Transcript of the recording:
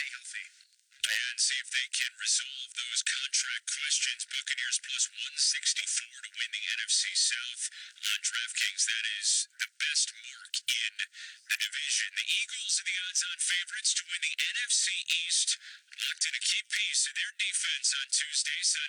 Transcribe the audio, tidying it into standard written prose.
healthy. And see if they can resolve those contract questions. Buccaneers plus 164 to win the NFC South on DraftKings. That is the best mark in the division. The Eagles are the odds-on favorites to win the NFC East. Locked in a key piece of their defense on Tuesday.